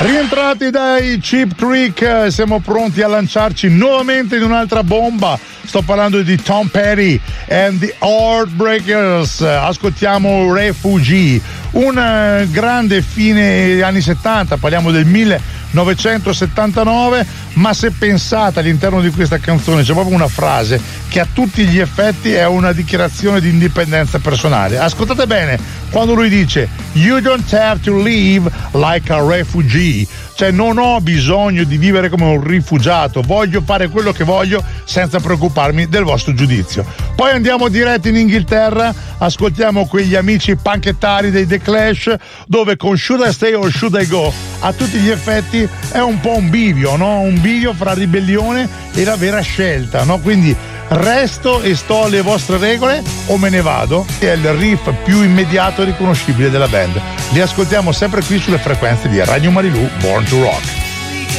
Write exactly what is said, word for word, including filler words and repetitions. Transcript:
Rientrati dai Cheap Trick, siamo pronti a lanciarci nuovamente in un'altra bomba. Sto parlando di Tom Petty and the Heartbreakers. Ascoltiamo Refugee, un grande fine anni settanta, parliamo del millenovecentosettantanove, ma se pensate all'interno di questa canzone c'è proprio una frase che a tutti gli effetti è una dichiarazione di indipendenza personale. Ascoltate bene quando lui dice "You don't have to live like a refugee", cioè non ho bisogno di vivere come un rifugiato, voglio fare quello che voglio senza preoccuparmi del vostro giudizio. Poi andiamo diretti in Inghilterra, ascoltiamo quegli amici panchettari dei The Clash, dove con Should I Stay or Should I Go a tutti gli effetti è un po' un bivio, no? Un bivio fra ribellione e la vera scelta, no? Quindi resto e sto alle vostre regole o me ne vado? È il riff più immediato e riconoscibile della band. Li ascoltiamo sempre qui sulle frequenze di Radio Marilù, Born to Rock.